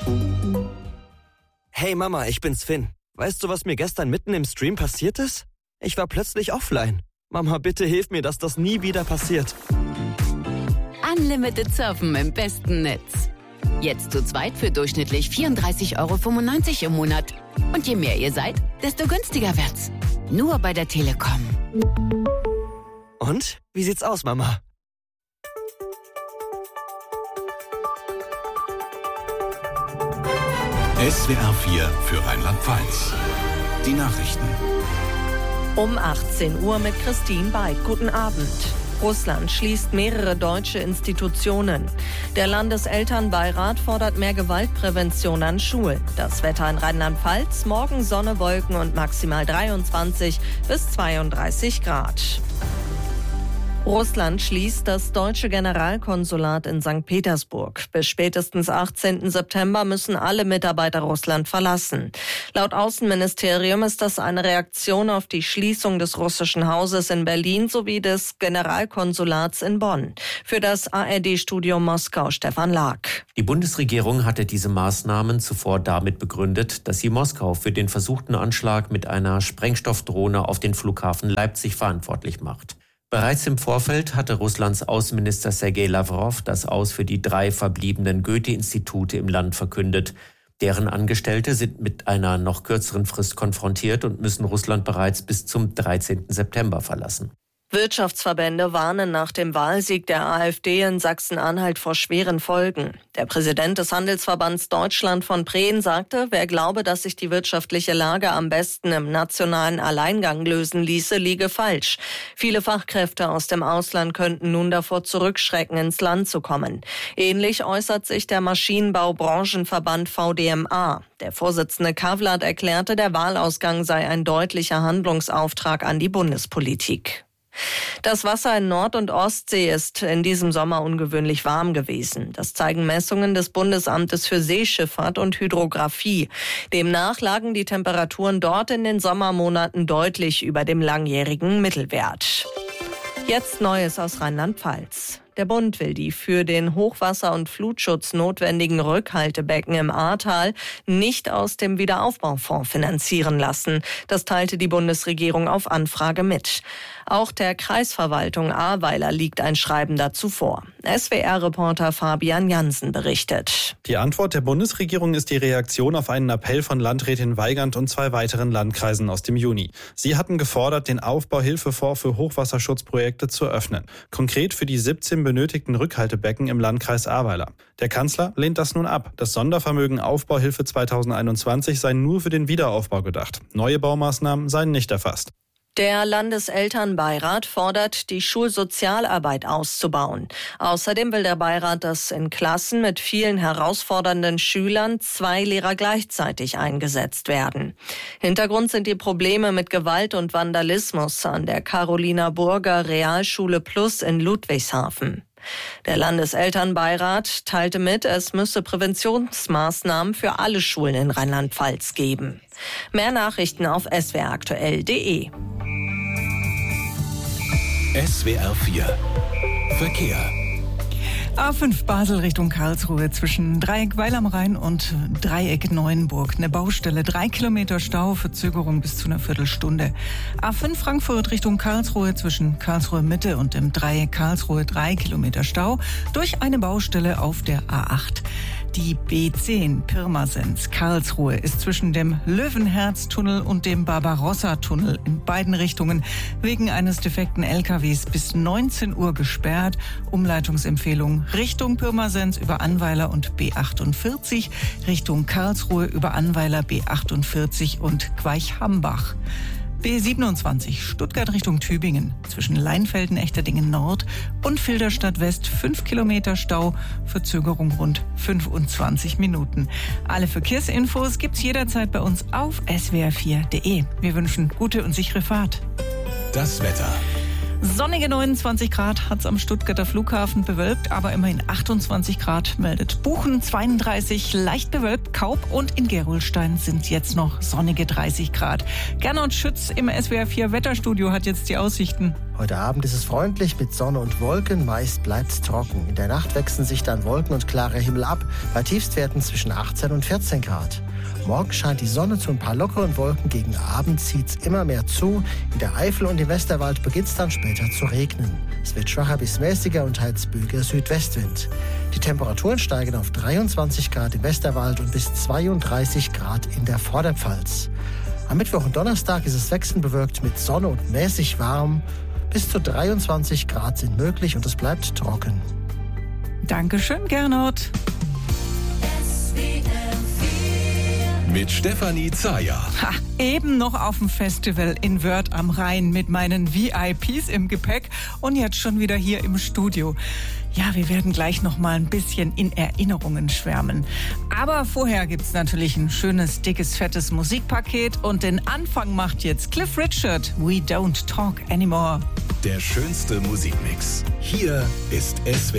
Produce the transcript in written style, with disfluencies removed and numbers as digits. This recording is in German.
Hey Mama, ich bin's Finn. Weißt du, was mir gestern mitten im Stream passiert ist? Ich war plötzlich offline. Mama, bitte hilf mir, dass das nie wieder passiert. Unlimited surfen im besten Netz. Jetzt zu zweit für durchschnittlich 34,95 € im Monat. Und je mehr ihr seid, desto günstiger wird's. Nur bei der Telekom. Und? Wie sieht's aus, Mama? SWR 4 für Rheinland-Pfalz. Die Nachrichten. Um 18 Uhr mit Christine Beid. Guten Abend. Russland schließt mehrere deutsche Institutionen. Der Landeselternbeirat fordert mehr Gewaltprävention an Schulen. Das Wetter in Rheinland-Pfalz: morgen Sonne, Wolken und maximal 23 bis 32 Grad. Russland schließt das deutsche Generalkonsulat in St. Petersburg. Bis spätestens 18. September müssen alle Mitarbeiter Russland verlassen. Laut Außenministerium ist das eine Reaktion auf die Schließung des russischen Hauses in Berlin sowie des Generalkonsulats in Bonn. Für das ARD-Studio Moskau Stefan Lag. Die Bundesregierung hatte diese Maßnahmen zuvor damit begründet, dass sie Moskau für den versuchten Anschlag mit einer Sprengstoffdrohne auf den Flughafen Leipzig verantwortlich macht. Bereits im Vorfeld hatte Russlands Außenminister Sergei Lavrov das Aus für die 3 verbliebenen Goethe-Institute im Land verkündet. Deren Angestellte sind mit einer noch kürzeren Frist konfrontiert und müssen Russland bereits bis zum 13. September verlassen. Wirtschaftsverbände warnen nach dem Wahlsieg der AfD in Sachsen-Anhalt vor schweren Folgen. Der Präsident des Handelsverbands Deutschland von Prehn sagte, wer glaube, dass sich die wirtschaftliche Lage am besten im nationalen Alleingang lösen ließe, liege falsch. Viele Fachkräfte aus dem Ausland könnten nun davor zurückschrecken, ins Land zu kommen. Ähnlich äußert sich der Maschinenbau-Branchenverband VDMA. Der Vorsitzende Kavlat erklärte, der Wahlausgang sei ein deutlicher Handlungsauftrag an die Bundespolitik. Das Wasser in Nord- und Ostsee ist in diesem Sommer ungewöhnlich warm gewesen. Das zeigen Messungen des Bundesamtes für Seeschifffahrt und Hydrographie. Demnach lagen die Temperaturen dort in den Sommermonaten deutlich über dem langjährigen Mittelwert. Jetzt Neues aus Rheinland-Pfalz. Der Bund will die für den Hochwasser- und Flutschutz notwendigen Rückhaltebecken im Ahrtal nicht aus dem Wiederaufbaufonds finanzieren lassen. Das teilte die Bundesregierung auf Anfrage mit. Auch der Kreisverwaltung Ahrweiler liegt ein Schreiben dazu vor. SWR-Reporter Fabian Jansen berichtet. Die Antwort der Bundesregierung ist die Reaktion auf einen Appell von Landrätin Weigand und 2 weiteren Landkreisen aus dem Juni. Sie hatten gefordert, den Aufbauhilfefonds für Hochwasserschutzprojekte zu öffnen. Konkret für die 17 benötigten Rückhaltebecken im Landkreis Ahrweiler. Der Kanzler lehnt das nun ab. Das Sondervermögen Aufbauhilfe 2021 sei nur für den Wiederaufbau gedacht. Neue Baumaßnahmen seien nicht erfasst. Der Landeselternbeirat fordert, die Schulsozialarbeit auszubauen. Außerdem will der Beirat, dass in Klassen mit vielen herausfordernden Schülern 2 Lehrer gleichzeitig eingesetzt werden. Hintergrund sind die Probleme mit Gewalt und Vandalismus an der Carolina Burger Realschule Plus in Ludwigshafen. Der Landeselternbeirat teilte mit, es müsse Präventionsmaßnahmen für alle Schulen in Rheinland-Pfalz geben. Mehr Nachrichten auf swraktuell.de. SWR 4 Verkehr. A5 Basel Richtung Karlsruhe zwischen Dreieck Weil am Rhein und Dreieck Neuenburg. Eine Baustelle, 3 Kilometer Stau, Verzögerung bis zu einer Viertelstunde. A5 Frankfurt Richtung Karlsruhe zwischen Karlsruhe Mitte und dem Dreieck Karlsruhe 3 Kilometer Stau durch eine Baustelle auf der A8. Die B10 Pirmasens Karlsruhe ist zwischen dem Löwenherz-Tunnel und dem Barbarossa-Tunnel in beiden Richtungen wegen eines defekten LKWs bis 19 Uhr gesperrt. Umleitungsempfehlung Richtung Pirmasens über Annweiler und B48, Richtung Karlsruhe über Annweiler B48 und Queich-Hambach. B27 Stuttgart Richtung Tübingen zwischen Leinfelden, Echterdingen Nord und Filderstadt West 5 Kilometer Stau, Verzögerung rund 25 Minuten. Alle Verkehrsinfos gibt's jederzeit bei uns auf swr4.de. Wir wünschen gute und sichere Fahrt. Das Wetter. Sonnige 29 Grad hat es am Stuttgarter Flughafen, bewölkt, aber immerhin 28 Grad meldet Buchen, 32 leicht bewölkt Kaub und in Gerolstein sind jetzt noch sonnige 30 Grad. Gernot Schütz im SWR 4 Wetterstudio hat jetzt die Aussichten. Heute Abend ist es freundlich mit Sonne und Wolken, meist bleibt es trocken. In der Nacht wechseln sich dann Wolken und klarer Himmel ab, bei Tiefstwerten zwischen 18 und 14 Grad. Morgen scheint die Sonne zu ein paar lockeren Wolken, gegen Abend zieht es immer mehr zu. In der Eifel und im Westerwald beginnt es dann später zu regnen. Es wird schwacher bis mäßiger und teils böiger Südwestwind. Die Temperaturen steigen auf 23 Grad im Westerwald und bis 32 Grad in der Vorderpfalz. Am Mittwoch und Donnerstag ist es wechselnd bewölkt mit Sonne und mäßig warm. Bis zu 23 Grad sind möglich und es bleibt trocken. Dankeschön, Gernot. Mit Stefanie Zayer. Eben noch auf dem Festival in Wörth am Rhein mit meinen VIPs im Gepäck und jetzt schon wieder hier im Studio. Ja, wir werden gleich noch mal ein bisschen in Erinnerungen schwärmen. Aber vorher gibt's natürlich ein schönes, dickes, fettes Musikpaket und den Anfang macht jetzt Cliff Richard, We Don't Talk Anymore. Der schönste Musikmix. Hier ist SWR.